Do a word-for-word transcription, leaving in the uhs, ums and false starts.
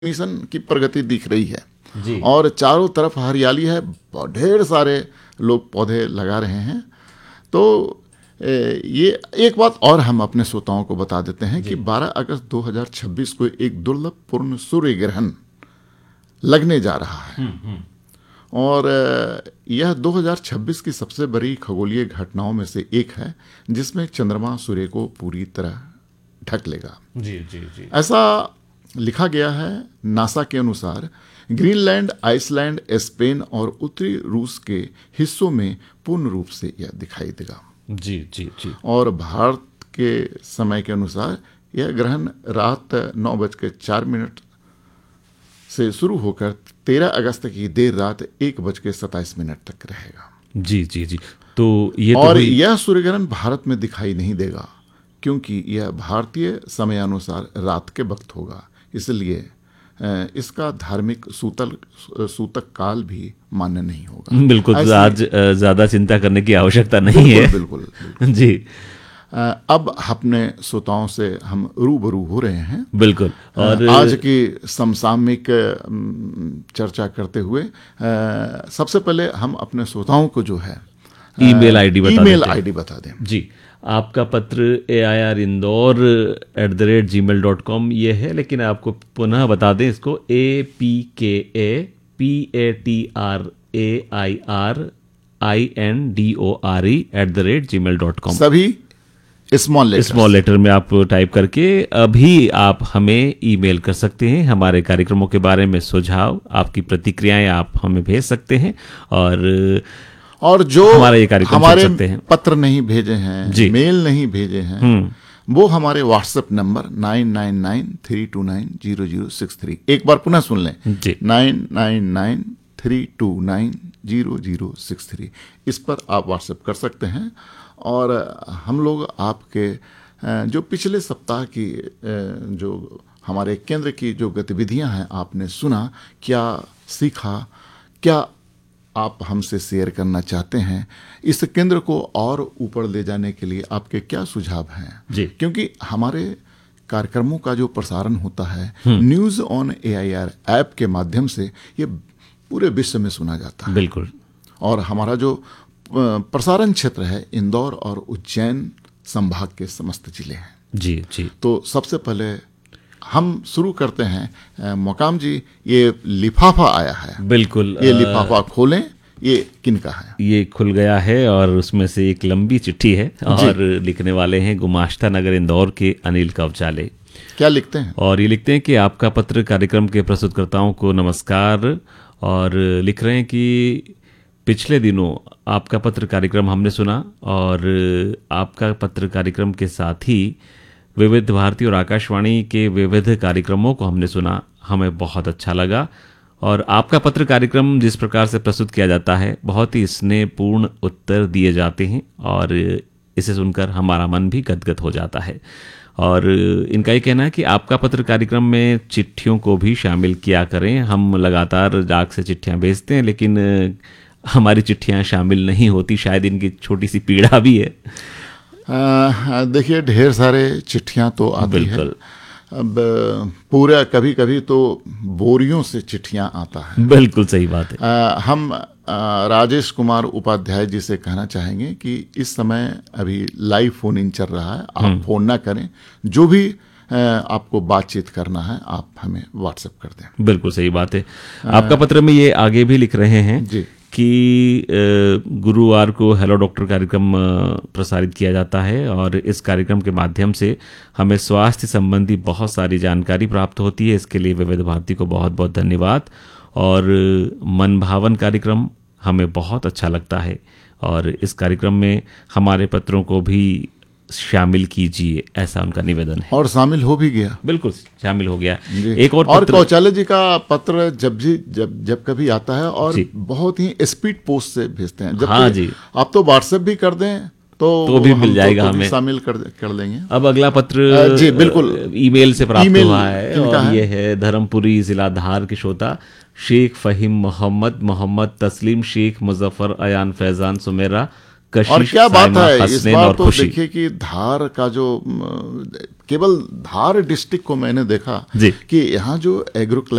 Mission की प्रगति दिख रही है जी। और चारों तरफ हरियाली है, ढेर सारे लोग पौधे लगा रहे हैं। तो ए, ये एक बात और हम अपने श्रोताओं को बता देते हैं कि बारह अगस्त दो हज़ार छब्बीस को एक दुर्लभ पूर्ण सूर्य ग्रहण लगने जा रहा है। हम्म, हम्म। और यह दो हज़ार छब्बीस की सबसे बड़ी खगोलीय घटनाओं में से एक है जिसमें चंद्रमा सूर्य को पूरी तरह ढक लेगा। जी जी जी। ऐसा लिखा गया है नासा के अनुसार ग्रीनलैंड, आइसलैंड, स्पेन और उत्तरी रूस के हिस्सों में पूर्ण रूप से यह दिखाई देगा। जी जी जी। और भारत के समय के अनुसार यह ग्रहण रात नौ बज के चार मिनट से शुरू होकर तेरह अगस्त की देर रात एक बज के सत्ताईस मिनट तक रहेगा। जी जी जी। तो ये और तो यह सूर्य ग्रहण भारत में दिखाई नहीं देगा क्योंकि यह भारतीय समयानुसार रात के वक्त होगा, इसलिए इसका धार्मिक सूतल सूतक काल भी मान्य नहीं होगा। बिल्कुल, आज ज्यादा चिंता करने की आवश्यकता नहीं है। बिल्कुल, बिल्कुल जी। अब अपने श्रोताओं से हम रूबरू हो रहे हैं। बिल्कुल। और आज की समसामयिक चर्चा करते हुए सबसे पहले हम अपने श्रोताओं को जो है ईमेल आईडी बता ईमेल आईडी बता दें। जी, आपका पत्र ए I R Indore at the rate ji mail dot com ये है, लेकिन आपको पुनः बता दें इसको ए पी के A P A T R A I R I N D O R E at the rate ji mail dot com. सभी स्मॉल लेटर स्मॉल लेटर में आप टाइप करके अभी आप हमें ईमेल कर सकते हैं। हमारे कार्यक्रमों के बारे में सुझाव, आपकी प्रतिक्रियाएं आप हमें भेज सकते हैं और और जो हमारा ये कार्यक्रम हमारे सकते हैं। पत्र नहीं भेजे हैं, मेल नहीं भेजे हैं, वो हमारे WhatsApp number nine nine nine three to nine zero zero six three, एक बार पुनः सुन लें, nine nine nine three to nine zero zero six three, इस पर आप व्हाट्सएप कर सकते हैं। और हम लोग आपके जो पिछले सप्ताह की जो हमारे केंद्र की जो गतिविधियां हैं आपने सुना, क्या सीखा, क्या आप हमसे शेयर करना चाहते हैं, इस केंद्र को और ऊपर ले जाने के लिए आपके क्या सुझाव हैं जी। क्योंकि हमारे कार्यक्रमों का जो प्रसारण होता है news on A I R app के माध्यम से ये पूरे विश्व में सुना जाता है। बिल्कुल। और हमारा जो प्रसारण क्षेत्र है इंदौर और उज्जैन संभाग के समस्त जिले हैं। जी जी। तो सबसे पहले हम शुरू करते हैं। मोकाम जी, ये लिफाफा आया है। बिल्कुल। ये लिफाफा खोलें, ये किनका है? ये खुल गया है और उसमें से एक लंबी चिट्ठी है और लिखने वाले हैं गुमाश्ता नगर इंदौर के अनिल कवचाले। क्या लिखते हैं? और ये लिखते हैं कि आपका पत्र कार्यक्रम के प्रस्तुतकर्ताओं को नमस्कार, और लिख रहे हैं कि पिछले दिनों आपका पत्र कार्यक्रम हमने सुना और आपका पत्र कार्यक्रम के साथ ही विविध भारती और आकाशवाणी के विविध कार्यक्रमों को हमने सुना, हमें बहुत अच्छा लगा। और आपका पत्र कार्यक्रम जिस प्रकार से प्रस्तुत किया जाता है, बहुत ही स्नेहपूर्ण उत्तर दिए जाते हैं और इसे सुनकर हमारा मन भी गदगद हो जाता है। और इनका ये कहना है कि आपका पत्र कार्यक्रम में चिट्ठियों को भी शामिल किया करें। हम लगातार डाक से चिट्ठियां भेजते हैं लेकिन हमारी चिट्ठियां शामिल नहीं होती, शायद इनकी छोटी सी पीड़ा भी है। देखिए, ढेर सारे चिट्ठियां तो आती है, अब पूरा कभी कभी तो बोरियों से चिट्ठियां आता है। बिल्कुल सही बात है। आ, हम आ, राजेश कुमार उपाध्याय जी से कहना चाहेंगे कि इस समय अभी लाइव फोन इन चल रहा है, आप फोन ना करें, जो भी आ, आपको बातचीत करना है आप हमें व्हाट्सएप कर दें। बिल्कुल सही बात है। आपका पत्र में ये आगे भी लिख रहे हैं जी कि गुरुवार को हेलो डॉक्टर कार्यक्रम प्रसारित किया जाता है और इस कार्यक्रम के माध्यम से हमें स्वास्थ्य संबंधी बहुत सारी जानकारी प्राप्त होती है। इसके लिए विविध भारती को बहुत बहुत धन्यवाद। और मन भावन कार्यक्रम हमें बहुत अच्छा लगता है और इस कार्यक्रम में हमारे पत्रों को भी शामिल कीजिए, ऐसा उनका निवेदन है। और शामिल हो भी गया। बिल्कुल शामिल हो गया। एक और और कौचाले जी का पत्र जब भी जब जब कभी आता है और बहुत ही स्पीड पोस्ट से भेजते हैं। हाँ जी। आप तो व्हाट्सएप भी कर दें तो तो भी मिल जाएगा, तो, तो हमें शामिल कर कर लेंगे। अब अगला पत्र जी बिल्कुल ईमेल से प्राप्त हुआ है और ये है धर्मपुरी जिला धार के श्रोता शेख फहीम मोहम्मद, मोहम्मद तस्लीम शेख, मुजफ्फर, अयान, फैजान, सुमेरा, कशिश, और क्या बात साइमा, है इस हसनैन बार और तो खुशी। देखिए कि धार का जो केवल धार डिस्ट्रिक्ट को मैंने देखा जी। कि यहाँ जो एग्रो